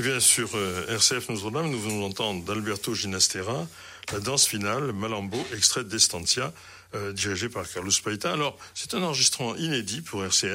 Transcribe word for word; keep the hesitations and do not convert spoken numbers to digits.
bien, sur euh, R C F Notre-Dame, nous venons d'entendre d'Alberto Ginastera la danse finale, Malambo, extrait d'Estancia, euh, dirigé par Carlos Paita. Alors, c'est un enregistrement inédit pour R C F.